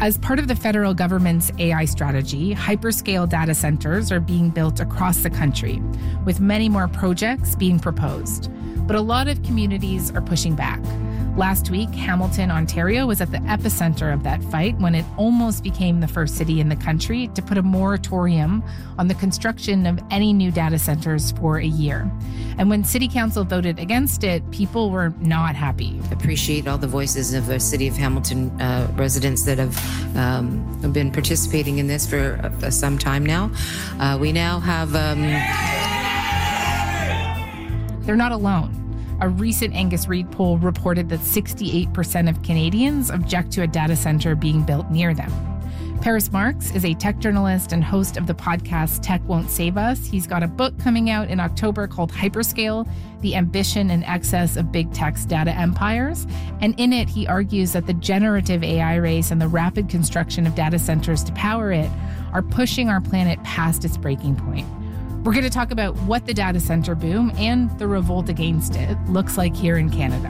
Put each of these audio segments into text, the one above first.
As part of the federal government's AI strategy, hyperscale data centers are being built across the country, with many more projects being proposed. But a lot of communities are pushing back. Last week, Hamilton, Ontario was at the epicenter of that fight when it almost became the first city in the country to put a moratorium on the construction of any new data centers for a year. And when City Council voted against it, people were not happy. Appreciate all the voices of the City of Hamilton residents that have been participating in this for some time now. We now have... They're not alone. A recent Angus Reid poll reported that 68% of Canadians object to a data center being built near them. Paris Marx is a tech journalist and host of the podcast Tech Won't Save Us. He's got a book coming out in October called Hyperscale: The Ambition and Excess of Big Tech's Data Empires. And in it, he argues that the generative AI race and the rapid construction of data centers to power it are pushing our planet past its breaking point. We're going to talk about what the data center boom and the revolt against it looks like here in Canada.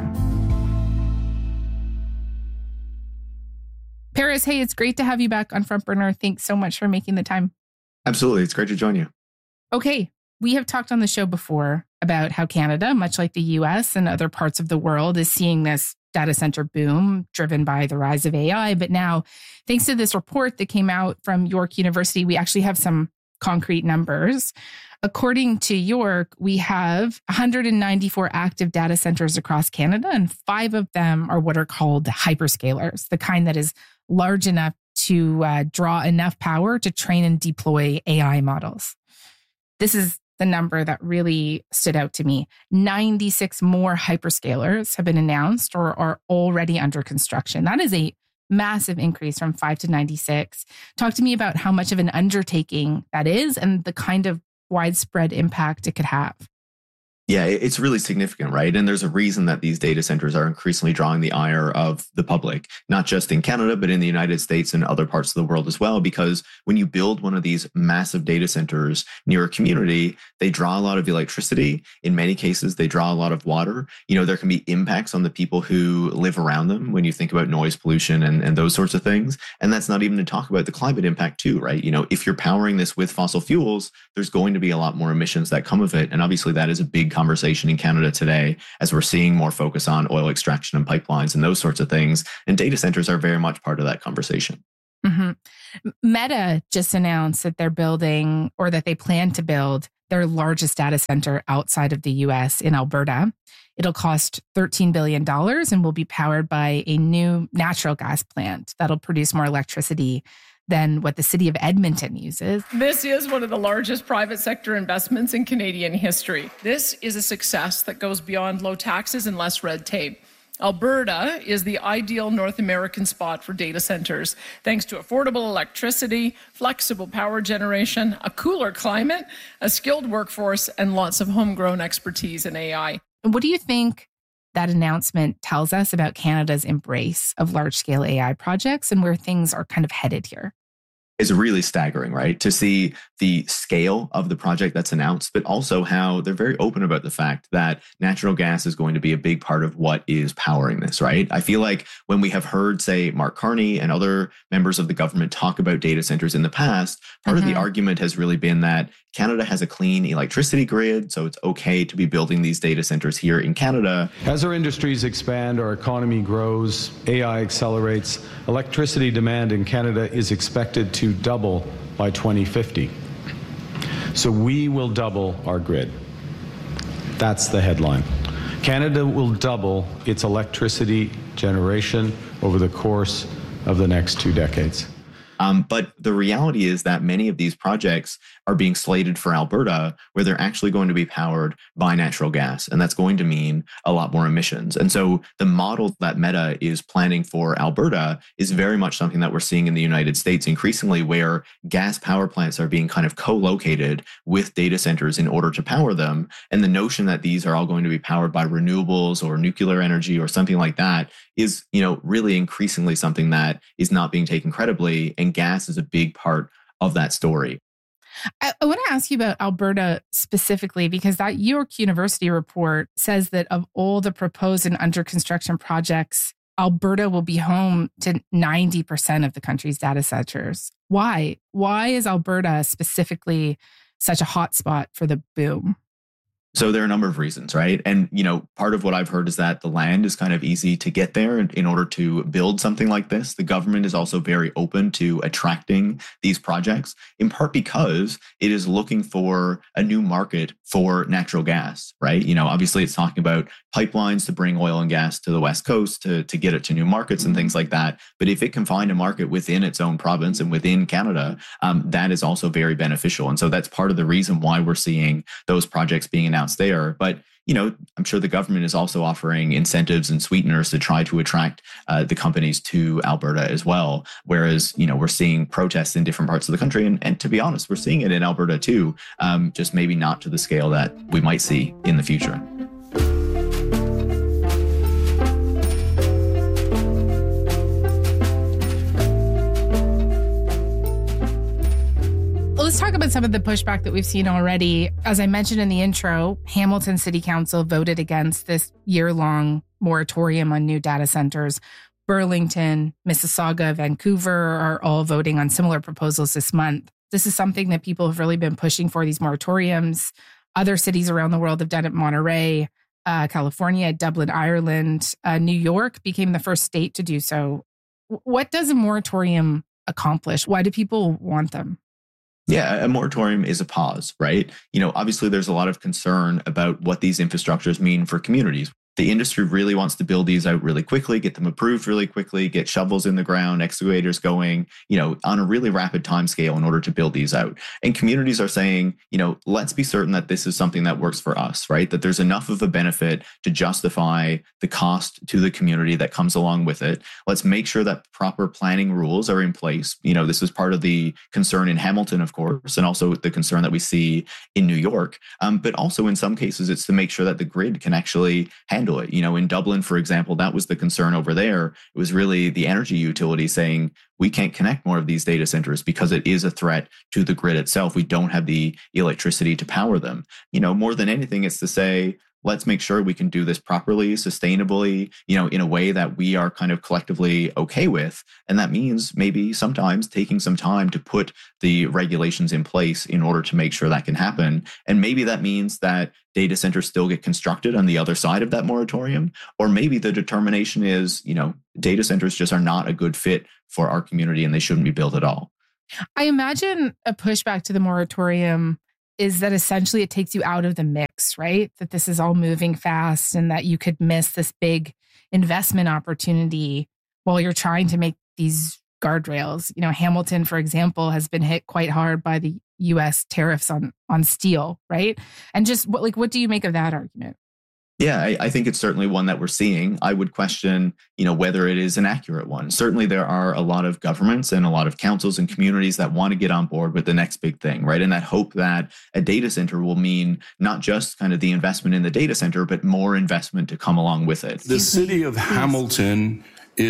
Paris, hey, it's great to have you back on Front Burner. Thanks so much for making the time. Absolutely. It's great to join you. Okay. We have talked on the show before about how Canada, much like the US and other parts of the world, is seeing this data center boom driven by the rise of AI. But now, thanks to this report that came out from York University, we actually have some concrete numbers. According to York, we have 194 active data centers across Canada, and 5 of them are what are called hyperscalers, the kind that is large enough to draw enough power to train and deploy AI models. This is the number that really stood out to me. 96 more hyperscalers have been announced or are already under construction. That is a massive increase from 5 to 96. Talk to me about how much of an undertaking that is and the kind of widespread impact it could have. Yeah, it's really significant, right? And there's a reason that these data centers are increasingly drawing the ire of the public, not just in Canada, but in the United States and other parts of the world as well. Because when you build one of these massive data centers near a community, they draw a lot of electricity. In many cases, they draw a lot of water. You know, there can be impacts on the people who live around them when you think about noise pollution and those sorts of things. And that's not even to talk about the climate impact too, right? You know, if you're powering this with fossil fuels, there's going to be a lot more emissions that come of it. And obviously that is a big conversation in Canada today, as we're seeing more focus on oil extraction and pipelines and those sorts of things. And data centers are very much part of that conversation. Mm-hmm. Meta just announced that they're building, or that they plan to build, their largest data center outside of the US in Alberta. It'll cost $13 billion and will be powered by a new natural gas plant that'll produce more electricity than what the city of Edmonton uses. This is one of the largest private sector investments in Canadian history. This is a success that goes beyond low taxes and less red tape. Alberta is the ideal North American spot for data centers, thanks to affordable electricity, flexible power generation, a cooler climate, a skilled workforce, and lots of homegrown expertise in AI. And what do you think that announcement tells us about Canada's embrace of large-scale AI projects and where things are kind of headed here? Is really staggering, right? To see the scale of the project that's announced, but also how they're very open about the fact that natural gas is going to be a big part of what is powering this, right? I feel like when we have heard, say, Mark Carney and other members of the government talk about data centers in the past, part of the argument has really been that Canada has a clean electricity grid, so it's okay to be building these data centers here in Canada. As our industries expand, our economy grows, AI accelerates, electricity demand in Canada is expected to double by 2050. So we will double our grid. That's the headline. Canada will double its electricity generation over the course of the next 2 decades. But the reality is that many of these projects are being slated for Alberta, where they're actually going to be powered by natural gas. And that's going to mean a lot more emissions. And so the model that Meta is planning for Alberta is very much something that we're seeing in the United States increasingly, where gas power plants are being kind of co-located with data centers in order to power them. And the notion that these are all going to be powered by renewables or nuclear energy or something like that is, really increasingly something that is not being taken credibly. And gas is a big part of that story. I want to ask you about Alberta specifically, because that York University report says that of all the proposed and under construction projects Alberta will be home to 90% of the country's data centers. Why? Why is Alberta specifically such a hotspot for the boom? So there are a number of reasons, right? And, part of what I've heard is that the land is kind of easy to get there in order to build something like this. The government is also very open to attracting these projects, in part because it is looking for a new market for natural gas, right? Obviously it's talking about pipelines to bring oil and gas to the West Coast to get it to new markets and things like that. But if it can find a market within its own province and within Canada, that is also very beneficial. And so that's part of the reason why we're seeing those projects being announced there. But I'm sure the government is also offering incentives and sweeteners to try to attract the companies to Alberta as well. Whereas, we're seeing protests in different parts of the country. And to be honest, we're seeing it in Alberta too, just maybe not to the scale that we might see in the future. Let's talk about some of the pushback that we've seen already. As I mentioned in the intro, Hamilton City Council voted against this year-long moratorium on new data centers. Burlington, Mississauga, Vancouver are all voting on similar proposals this month. This is something that people have really been pushing for, these moratoriums. Other cities around the world have done it. Monterey, California, Dublin, Ireland, New York became the first state to do so. What does a moratorium accomplish? Why do people want them? Yeah, a moratorium is a pause, right? Obviously there's a lot of concern about what these infrastructures mean for communities. The industry really wants to build these out really quickly, get them approved really quickly, get shovels in the ground, excavators going, on a really rapid time scale in order to build these out. And communities are saying, let's be certain that this is something that works for us, right? That there's enough of a benefit to justify the cost to the community that comes along with it. Let's make sure that proper planning rules are in place. This is part of the concern in Hamilton, of course, and also the concern that we see in New York. But also in some cases, it's to make sure that the grid can actually handle it. In Dublin, for example, that was the concern over there. It was really the energy utility saying, we can't connect more of these data centers because it is a threat to the grid itself. We don't have the electricity to power them. More than anything, it's to say, let's make sure we can do this properly, sustainably, in a way that we are kind of collectively okay with. And that means maybe sometimes taking some time to put the regulations in place in order to make sure that can happen. And maybe that means that data centers still get constructed on the other side of that moratorium. Or maybe the determination is, data centers just are not a good fit for our community and they shouldn't be built at all. I imagine a pushback to the moratorium is that essentially it takes you out of the mix, right? That this is all moving fast and that you could miss this big investment opportunity while you're trying to make these guardrails. Hamilton, for example, has been hit quite hard by the U.S. tariffs on steel, right? And just what do you make of that argument? Yeah, I think it's certainly one that we're seeing. I would question, whether it is an accurate one. Certainly, there are a lot of governments and a lot of councils and communities that want to get on board with the next big thing, right? And that hope that a data center will mean not just kind of the investment in the data center, but more investment to come along with it. The city of Hamilton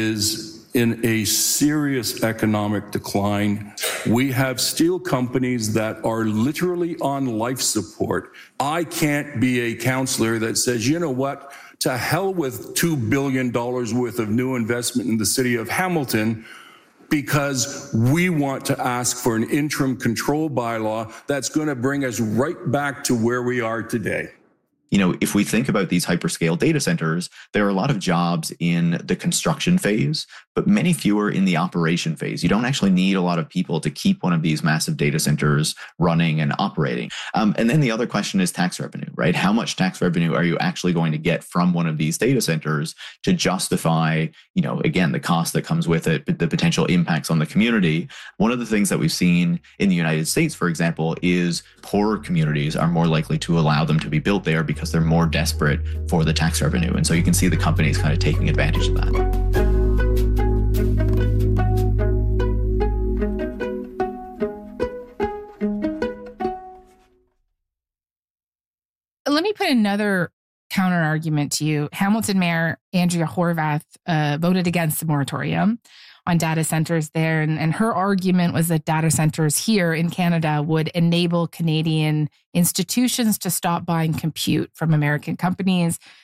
is in a serious economic decline. We have steel companies that are literally on life support. I can't be a councillor that says, you know what, to hell with $2 billion worth of new investment in the city of Hamilton, because we want to ask for an interim control bylaw that's going to bring us right back to where we are today. If we think about these hyperscale data centers, there are a lot of jobs in the construction phase, but many fewer in the operation phase. You don't actually need a lot of people to keep one of these massive data centers running and operating. And then the other question is tax revenue, right? How much tax revenue are you actually going to get from one of these data centers to justify, again, the cost that comes with it, but the potential impacts on the community? One of the things that we've seen in the United States, for example, is poorer communities are more likely to allow them to be built there because they're more desperate for the tax revenue. And so you can see the companies kind of taking advantage of that. Let me put another counter argument to you. Hamilton Mayor Andrea Horwath voted against the moratorium on data centers there. And her argument was that data centers here in Canada would enable Canadian institutions to stop buying compute from American companies.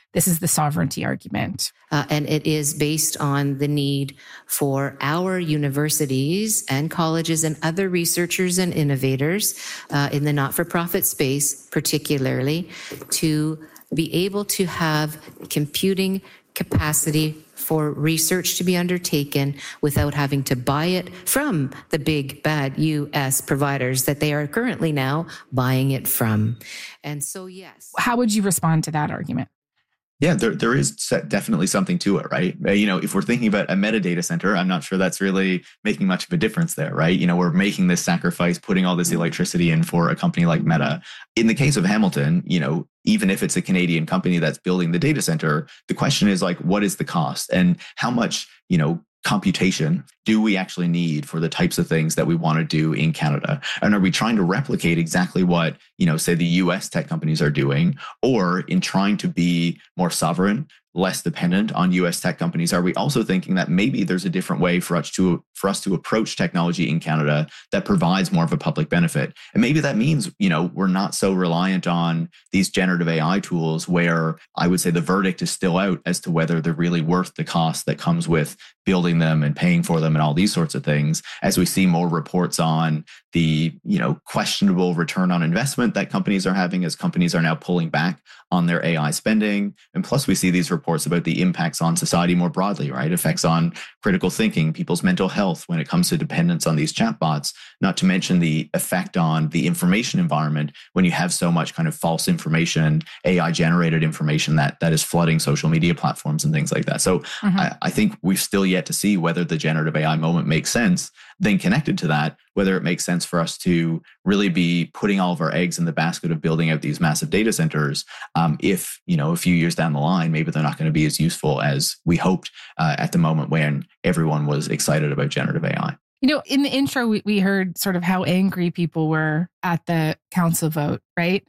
this is the sovereignty argument. And it is based on the need for our universities and colleges and other researchers and innovators in the not-for-profit space, particularly, to be able to have computing capacity for research to be undertaken without having to buy it from the big bad US providers that they are currently now buying it from. And so, yes. How would you respond to that argument? Yeah, there is definitely something to it, right? If we're thinking about a metadata center, I'm not sure that's really making much of a difference there, right? We're making this sacrifice, putting all this electricity in for a company like Meta. In the case of Hamilton, even if it's a Canadian company that's building the data center, the question is like, what is the cost and how much, computation do we actually need for the types of things that we want to do in Canada? And are we trying to replicate exactly what, say the US tech companies are doing, or in trying to be more sovereign, less dependent on US tech companies, are we also thinking that maybe there's a different way for us to approach technology in Canada that provides more of a public benefit? And maybe that means, we're not so reliant on these generative AI tools where I would say the verdict is still out as to whether they're really worth the cost that comes with building them and paying for them and all these sorts of things, as we see more reports on the, questionable return on investment that companies are having as companies are now pulling back on their AI spending. And plus we see these reports about the impacts on society more broadly, right? Effects on critical thinking, people's mental health when it comes to dependence on these chatbots, not to mention the effect on the information environment when you have so much kind of false information, AI generated information that is flooding social media platforms and things like that. So I think we've still yet to see whether the generative AI moment makes sense. Then connected to that, whether it makes sense for us to really be putting all of our eggs in the basket of building out these massive data centers, if, a few years down the line, maybe they're not going to be as useful as we hoped at the moment when everyone was excited about generative AI. In the intro, we heard sort of how angry people were at the council vote, right?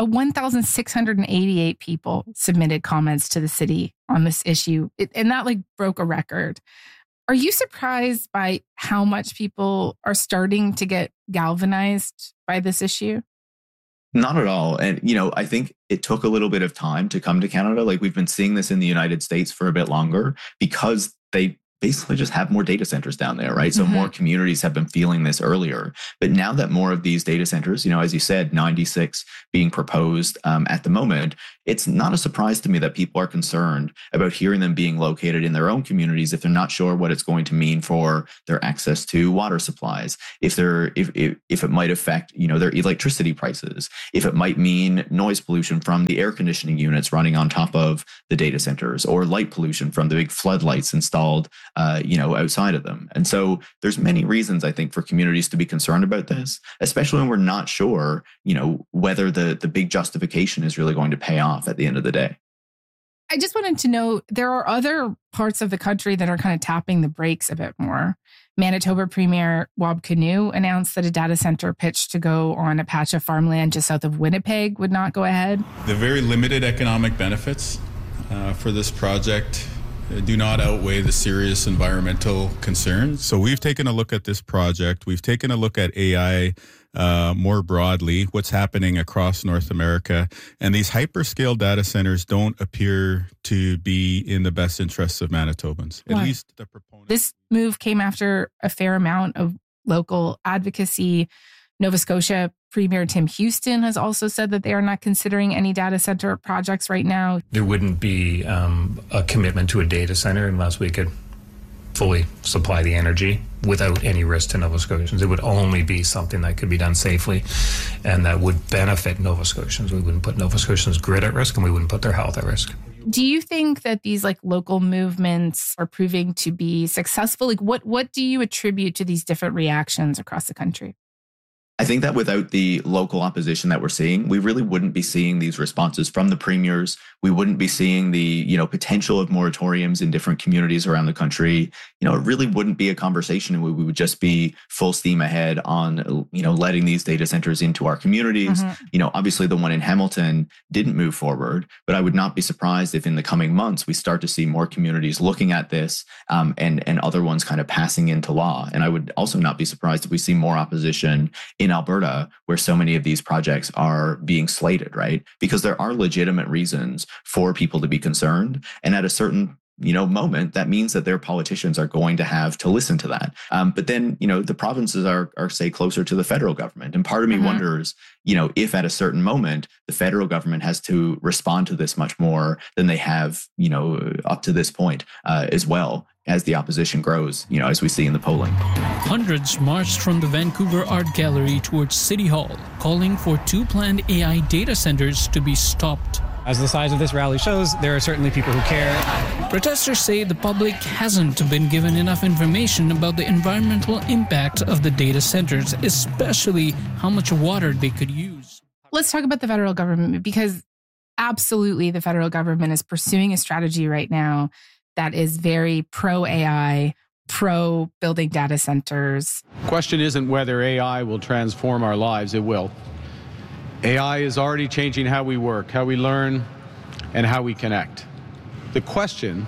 1,688 people submitted comments to the city on this issue, and that broke a record. Are you surprised by how much people are starting to get galvanized by this issue? Not at all. And, I think it took a little bit of time to come to Canada. We've been seeing this in the United States for a bit longer because they basically just have more data centers down there, right? So more communities have been feeling this earlier. But now that more of these data centers, as you said, 96 being proposed at the moment, it's not a surprise to me that people are concerned about hearing them being located in their own communities if they're not sure what it's going to mean for their access to water supplies, if it might affect, their electricity prices, if it might mean noise pollution from the air conditioning units running on top of the data centers, or light pollution from the big floodlights installed outside of them. And so there's many reasons, I think, for communities to be concerned about this, especially when we're not sure, whether the big justification is really going to pay off at the end of the day. I just wanted to know, there are other parts of the country that are kind of tapping the brakes a bit more. Manitoba Premier Wab Kinew announced that a data center pitch to go on a patch of farmland just south of Winnipeg would not go ahead. The very limited economic benefits for this project do not outweigh the serious environmental concerns. So we've taken a look at this project. We've taken a look at AI more broadly, what's happening across North America. And these hyperscale data centers don't appear to be in the best interests of Manitobans. Why? At least the proponents. This move came after a fair amount of local advocacy. Nova Scotia Premier Tim Houston has also said that they are not considering any data center projects right now. There wouldn't be a commitment to a data center unless we could fully supply the energy without any risk to Nova Scotians. It would only be something that could be done safely and that would benefit Nova Scotians. We wouldn't put Nova Scotians' grid at risk, and we wouldn't put their health at risk. Do you think that these local movements are proving to be successful? What do you attribute to these different reactions across the country? I think that without the local opposition that we're seeing, we really wouldn't be seeing these responses from the premiers. We wouldn't be seeing the, potential of moratoriums in different communities around the country. It really wouldn't be a conversation. We would just be full steam ahead on, letting these data centers into our communities. Obviously the one in Hamilton didn't move forward, but I would not be surprised if in the coming months we start to see more communities looking at this and other ones kind of passing into law. And I would also not be surprised if we see more opposition in Alberta, where so many of these projects are being slated, right? Because there are legitimate reasons for people to be concerned. And at a certain moment, that means that their politicians are going to have to listen to that. But then, the provinces are say closer to the federal government. And part of me wonders, if at a certain moment, the federal government has to respond to this much more than they have, up to this point, as well as the opposition grows, as we see in the polling. Hundreds marched from the Vancouver Art Gallery towards City Hall, calling for 2 planned AI data centers to be stopped. As the size of this rally shows, there are certainly people who care. Protesters say the public hasn't been given enough information about the environmental impact of the data centers, especially how much water they could use. Let's talk about the federal government, because absolutely the federal government is pursuing a strategy right now that is very pro-AI, pro-building data centers. The question isn't whether AI will transform our lives. It will. AI is already changing how we work, how we learn, and how we connect. The question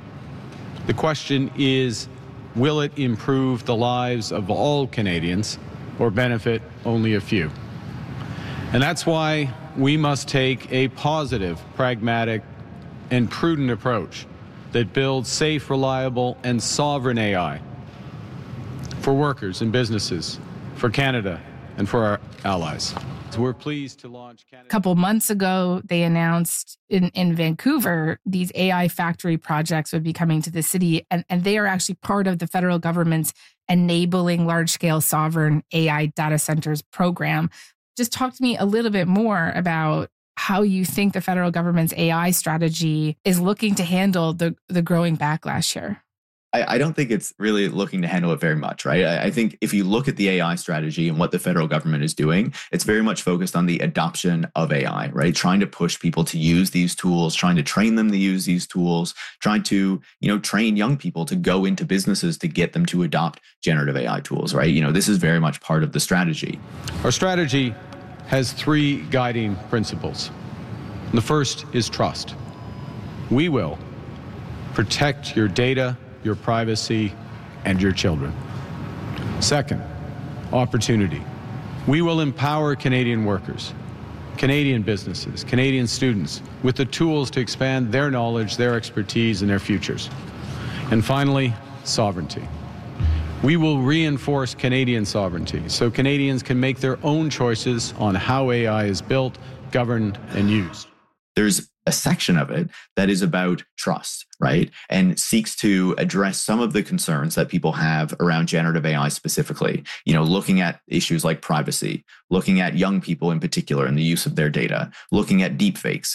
is, will it improve the lives of all Canadians or benefit only a few? And that's why we must take a positive, pragmatic, and prudent approach that builds safe, reliable, and sovereign AI for workers and businesses, for Canada, and for our allies. We're pleased to launch Canada. A couple months ago, they announced in Vancouver, these AI factory projects would be coming to the city, and they are actually part of the federal government's Enabling Large-Scale Sovereign AI Data Centers program. Just talk to me a little bit more about how you think the federal government's AI strategy is looking to handle the growing backlash here. I don't think it's really looking to handle it very much, right? I think if you look at the AI strategy and what the federal government is doing, it's very much focused on the adoption of AI, right? Trying to push people to use these tools, trying to train them to use these tools, trying to, train young people to go into businesses to get them to adopt generative AI tools, right? This is very much part of the strategy. Our strategy has 3 guiding principles. The first is trust. We will protect your data, your privacy, and your children. Second, opportunity. We will empower Canadian workers, Canadian businesses, Canadian students with the tools to expand their knowledge, their expertise, and their futures. And finally, sovereignty. We will reinforce Canadian sovereignty so Canadians can make their own choices on how AI is built, governed, and used. There's a section of it that is about trust, right? And seeks to address some of the concerns that people have around generative AI specifically, looking at issues like privacy, looking at young people in particular and the use of their data, looking at deepfakes,